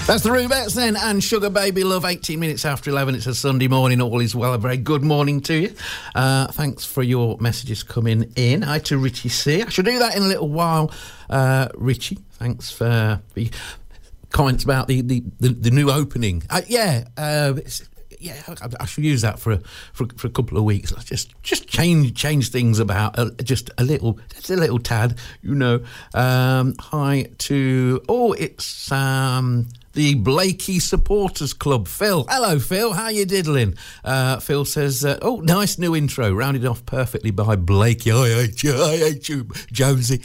That's the Rubettes then, and Sugar Baby Love, 18 minutes after 11. It's a Sunday morning. All is well. A very good morning to you. Thanks for your messages coming in. Hi to Richie C. I shall do that in a little while. Richie, thanks for the comments about the new opening. I should use that for a couple of weeks. Just change things about just a little tad, you know. Hi to it's the Blakey Supporters Club. Phil, hello Phil, how you diddling? Phil says, nice new intro, rounded off perfectly by Blakey. I hate you, Jonesy.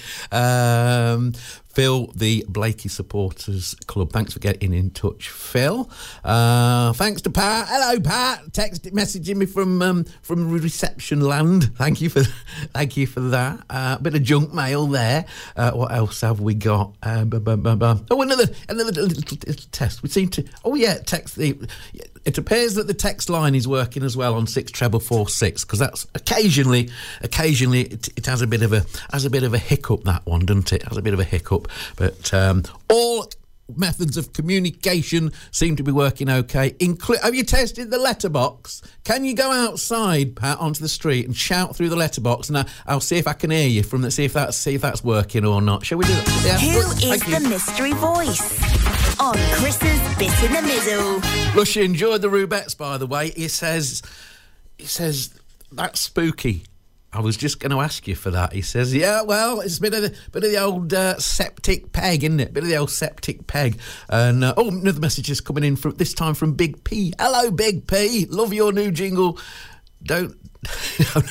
Phil, the Blakey Supporters Club. Thanks for getting in touch, Phil. Thanks to Pat. Hello, Pat. Messaging me from reception land. Thank you for that. Bit of junk mail there. What else have we got? Another little test. We seem to. Text the. It appears that the text line is working as well on 64446, because that's occasionally it has a bit of a hiccup, that one, doesn't it? It has a bit of a hiccup, but all methods of communication seem to be working okay. Have you tested the letterbox? Can you go outside, Pat, onto the street and shout through the letterbox, and I'll see if I can hear you from see if that's working or not. Shall we do that? Yeah. Who is the mystery voice on Chris's Bit in the Middle? Lushy enjoyed the Rubettes, by the way. He says that's spooky. I was just going to ask you for that. He says, yeah, well, it's a bit of the old septic peg, isn't it? Bit of the old septic peg. And, another message is coming in, this time from Big P. Hello, Big P. Love your new jingle. Don't... No,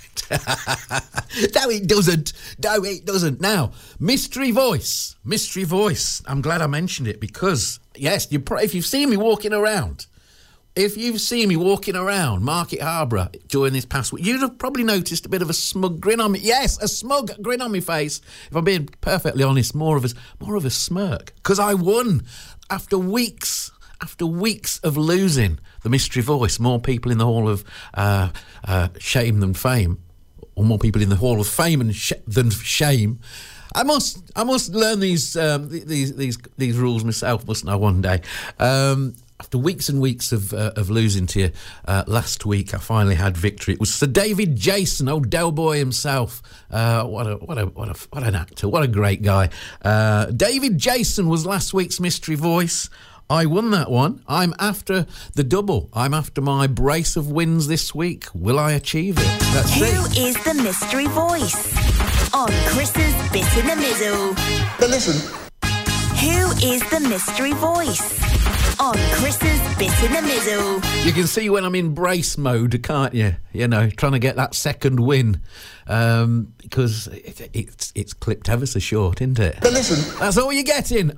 it doesn't. No, it doesn't. Now, mystery voice. I'm glad I mentioned it because, yes, if you've seen me walking around... If you've seen me walking around Market Harborough during this past week, you'd have probably noticed a bit of a smug grin on me. Yes, a smug grin on my face. If I'm being perfectly honest, more of a smirk. Because I won after weeks of losing the mystery voice. More people in the Hall of Shame than Fame, or more people in the Hall of Fame than Shame. I must learn these rules myself, mustn't I? One day. After weeks and weeks of losing to you, last week I finally had victory. It was Sir David Jason, old Del Boy himself. What an actor! What a great guy. David Jason was last week's mystery voice. I won that one. I'm after the double. I'm after my brace of wins this week. Will I achieve it? Let's see. Who is the mystery voice on Chris's Bit in the Middle? But listen. Who is the mystery voice on Chris's Bit in the Middle? You can see when I'm in brace mode, can't you? You know, trying to get that second win. Because it's clipped ever so short, isn't it? But listen. That's all you're getting.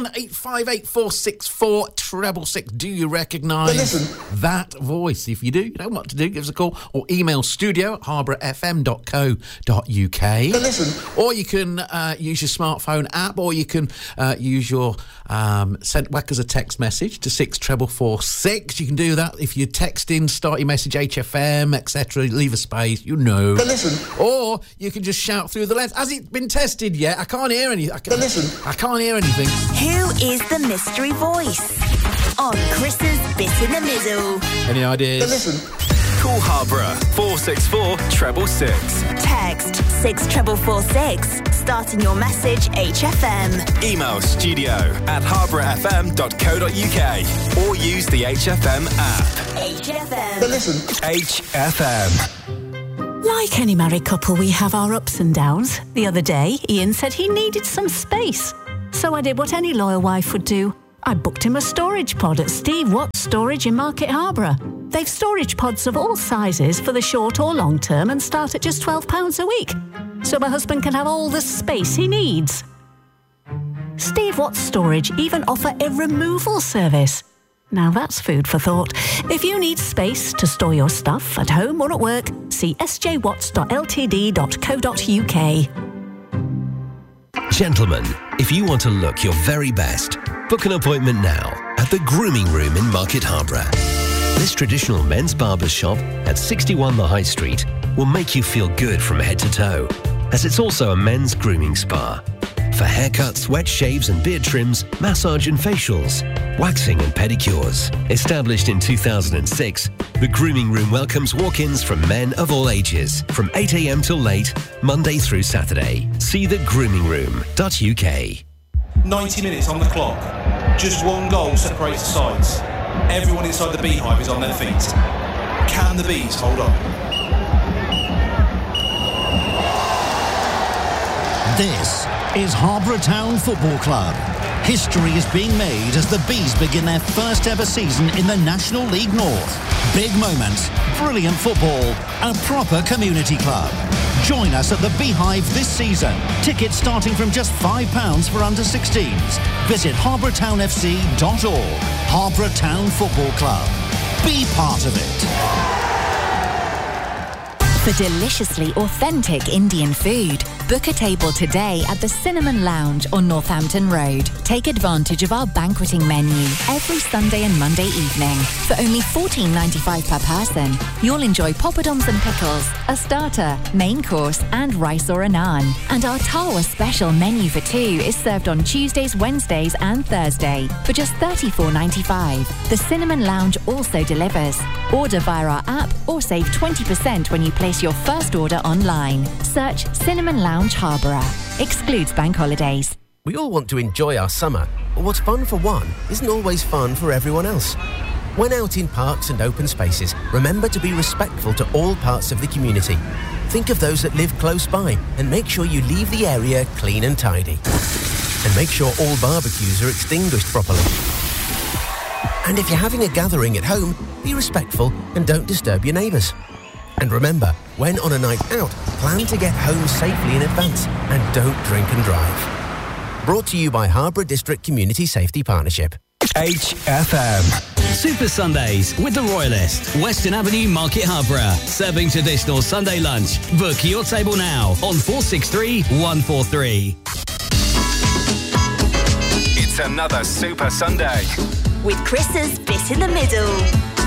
01858464666. Do you recognise that voice? If you do, you know what to do. Give us a call or email studio@harborough.fm.co.uk. But listen. Or you can use your smartphone app, or you can use your whack us a text message to 64446. You can do that if you text in, start your message HFM, etc. Leave a space, you know. But listen. Or you can just shout through the lens. Has it been tested yet? I can't hear anything. I can't hear anything. Who is the mystery voice on Chris's Bit in the Middle? Any ideas? But listen. Call Harborough 464-666. Text 64446. Starting your message HFM. Email studio@harborough.fm.co.uk or use the HFM app. HFM. But listen. HFM. Like any married couple, we have our ups and downs. The other day, Ian said he needed some space. So I did what any loyal wife would do. I booked him a storage pod at Steve Watts Storage in Market Harborough. They've storage pods of all sizes for the short or long term and start at just £12 a week. So my husband can have all the space he needs. Steve Watts Storage even offer a removal service. Now that's food for thought. If you need space to store your stuff at home or at work, see sjwatts.ltd.co.uk. Gentlemen, if you want to look your very best, book an appointment now at the Grooming Room in Market Harborough. This traditional men's barber's shop at 61 The High Street will make you feel good from head to toe, as it's also a men's grooming spa. for haircuts, wet shaves and beard trims, massage and facials, waxing and pedicures. Established in 2006, the Grooming Room welcomes walk-ins from men of all ages, from 8 a.m. till late, Monday through Saturday. See thegroomingroom.uk. 90 minutes on the clock. Just one goal separates the sides. Everyone inside the Beehive is on their feet. Can the Bees hold on? This is Harborough Town Football Club. History is being made as the Bees begin their first ever season in the National League North. Big moments, brilliant football, and a proper community club. Join us at the Beehive this season. Tickets starting from just £5 for under 16s. Visit harbourtownfc.org. Harborough Town Football Club. Be part of it. For deliciously authentic Indian food, book a table today at the Cinnamon Lounge on Northampton Road. Take advantage of our banqueting menu every Sunday and Monday evening. For only $14.95 per person, you'll enjoy poppadoms and pickles, a starter, main course and rice or a naan. And our Tawa special menu for two is served on Tuesdays, Wednesdays and Thursday for just $34.95. The Cinnamon Lounge also delivers. Order via our app or save 20% when you place your first order online. Search Cinnamon Lounge Harborough. Excludes bank holidays. We all want to enjoy our summer, but what's fun for one isn't always fun for everyone else. When out in parks and open spaces, remember to be respectful to all parts of the community. Think of those that live close by and make sure you leave the area clean and tidy. And make sure all barbecues are extinguished properly. And if you're having a gathering at home, be respectful and don't disturb your neighbours. And remember, when on a night out, plan to get home safely in advance and don't drink and drive. Brought to you by Harborough District Community Safety Partnership. HFM. Super Sundays with the Royalist, Western Avenue, Market Harborough. Serving traditional Sunday lunch. Book your table now on 463 143. It's another Super Sunday With Chris's Bit in the Middle.